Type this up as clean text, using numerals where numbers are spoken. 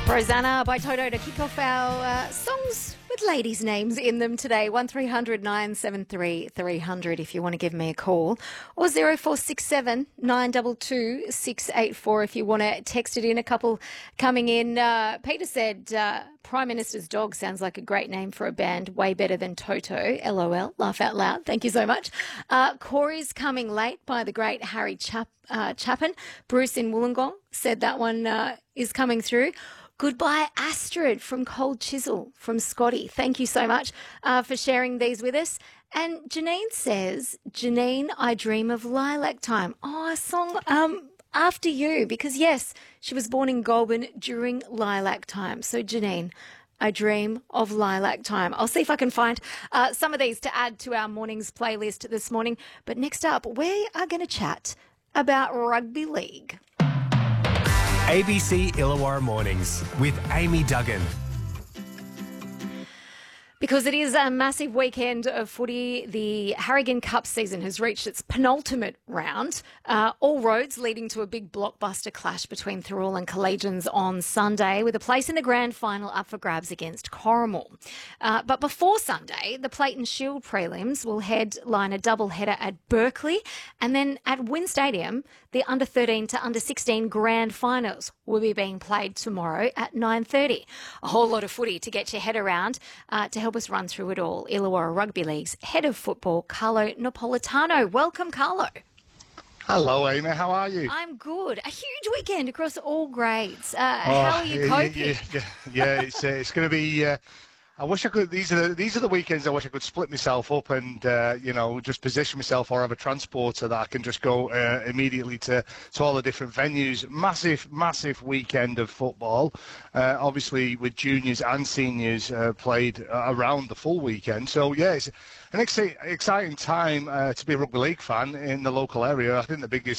Rosanna by Toto to kick off our songs with ladies' names in them today. 1300 973 300 if you want to give me a call. Or 0467 922 684 if you want to text it in. A couple coming in. Peter said, Prime Minister's Dog sounds like a great name for a band. Way better than Toto. LOL. Laugh out loud. Thank you so much. Corey's Coming Late by the great Harry Chapin. Bruce in Wollongong said that one is coming through. Goodbye, Astrid from Cold Chisel from Scotty. Thank you so much for sharing these with us. And Janine says, Janine, I dream of lilac time. Oh, a song after you, because yes, she was born in Goulburn during lilac time. So Janine, I dream of lilac time. I'll see if I can find some of these to add to our morning's playlist this morning. But next up, we are going to chat about rugby league. ABC Illawarra Mornings with Amy Duggan. Because it is a massive weekend of footy, the Harrigan Cup season has reached its penultimate round. All roads leading to a big blockbuster clash between Thirroul and Collegians on Sunday, with a place in the grand final up for grabs against Corrimal. But before Sunday, the Plate and Shield prelims will headline a double-header at Berkeley, and then at Wynn Stadium, the under-13 to under-16 grand finals will be being played tomorrow at 9:30. A whole lot of footy to get your head around. To help us run through it all, Illawarra Rugby League's head of football, Carlo Napolitano. Welcome, Carlo. Hello, Amy. How are you? I'm good. A huge weekend across all grades. How are you coping? Yeah, it's going to be. I wish I could. These are the weekends I wish I could split myself up and just position myself, or have a transporter that I can just go immediately to all the different venues. Massive weekend of football. Obviously with juniors and seniors played around the full weekend. So yeah, it's an exciting time to be a rugby league fan in the local area. I think the biggest